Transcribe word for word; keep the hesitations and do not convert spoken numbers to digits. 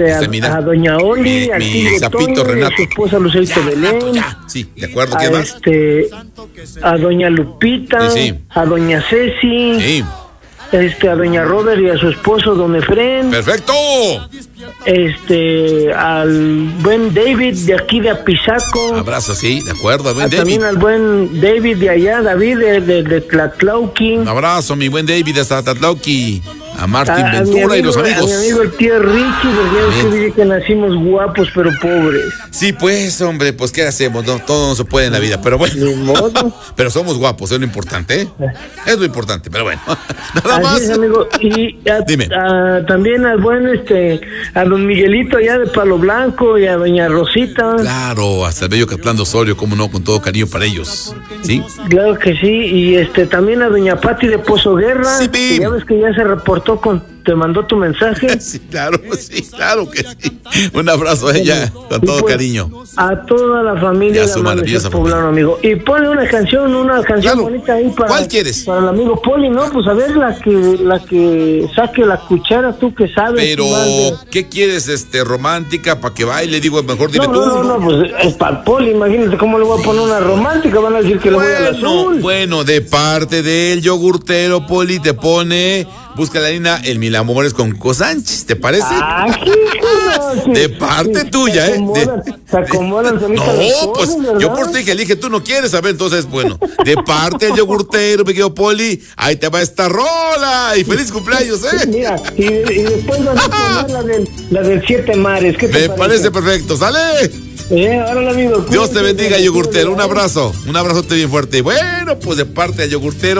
este, a, a doña Oli, mi, al mi tigre sapito Toño, Renato. a su esposa Lucerito Ya, Belén. Renato, ya. Sí, de acuerdo, ¿qué a más? Este, a doña Lupita, Sí, sí. a doña Ceci, Sí. este, a doña Robert y a su esposo don Efren. ¡Perfecto! Este, al buen David de aquí de Apizaco. Abrazo, sí, de acuerdo, Ah, buen David. también al buen David de allá, David de, de, de Tlatlauqui. Un abrazo, mi buen David de Tatlauqui. A Martín A- a mi Ventura amigo- y los amigos. A mi amigo el tío Richie, porque ya ves que Bien. dice que nacimos guapos pero pobres. Sí, pues, hombre, pues, ¿qué hacemos? No, todo no se puede en la vida, pero bueno. Ni modo. Pero somos guapos, es lo importante, ¿eh? Es lo importante, pero bueno. Nada Así más. es, amigo. Y a- Dime. a- también al buen este, a don Miguelito allá de Palo Blanco y a doña Rosita. Claro, hasta el bello Catlán de Osorio, cómo no, con todo cariño para ellos. ¿Sí? Claro que sí. Y este también a doña Pati de Pozo Guerra. Sí, que ya ves que ya se reportó con, te mandó tu mensaje. Sí, claro, sí, claro que sí. Un abrazo a ella, con Y todo pues, cariño. A toda la Y familia a de su Amanecer maravillosa Poblano, amigo. Y ponle una canción, una canción Claro. bonita ahí para, ¿Cuál quieres? para el amigo Poli, ¿no? Pues a ver la que la que saque la cuchara, tú que sabes. Pero, más de- ¿qué quieres, este, romántica, para que baile? Digo, mejor dime No, tú. no, no, no, pues es para Poli, imagínate cómo le voy a poner una romántica, van a decir que le voy al Bueno, azul. bueno, de parte del yogurtero, Poli, te pone, busca la línea El Mil Amores con Coco Sánchez, ¿te parece? Ah, qué no, sí, De parte sí, tuya, se ¿eh? acomodan, De- se acomodan solitas las No, pues cosas, yo ¿verdad? por ti dije, elige, tú no quieres, a ver, entonces, bueno, de parte del yogurtero, me quedo Poli, ahí te va esta rola, y feliz cumpleaños, ¿eh? Mira, y, y después vas a poner la del, la del Siete Mares, ¿qué te Me parece? parece perfecto, ¿sale? Eh, órale, amigo. Dios te cuídate, bendiga, cuídate, yogurtero, un ¿eh? abrazo, un abrazote bien fuerte. Bueno, pues de parte del yogurtero.